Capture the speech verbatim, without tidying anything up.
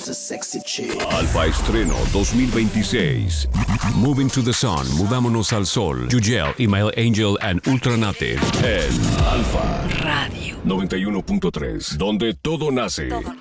she's a sexy chick. Alfa Estreno dos mil veintiséis. Moving to the Sun, Mudámonos al Sol. Yugel, Email Angel and Ultranative. En Alfa Radio noventa y uno punto tres, donde todo nace. Todo